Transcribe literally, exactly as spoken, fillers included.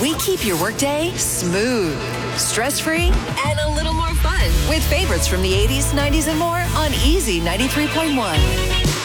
We keep your workday smooth, stress-free, and a little more fun with favorites from the eighties, nineties, and more on Easy ninety-three point one.